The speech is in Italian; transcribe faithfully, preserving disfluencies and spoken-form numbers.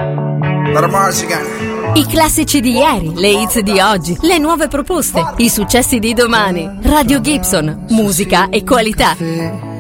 I classici di ieri, le hits di oggi, le nuove proposte, i successi di domani. Radio Gibson, musica e qualità.